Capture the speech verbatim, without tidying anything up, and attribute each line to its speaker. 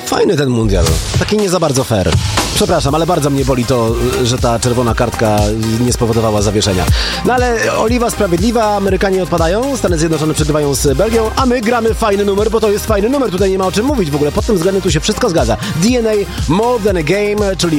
Speaker 1: Fajny ten mundial, taki nie za bardzo fair. Przepraszam, ale bardzo mnie boli to, że ta czerwona kartka nie spowodowała zawieszenia. No ale oliwa sprawiedliwa, Amerykanie odpadają, Stany Zjednoczone przegrywają z Belgią, a my gramy fajny numer, bo to jest fajny numer, tutaj nie ma o czym mówić w ogóle, pod tym względem tu się wszystko zgadza. D N A More Than A Game, czyli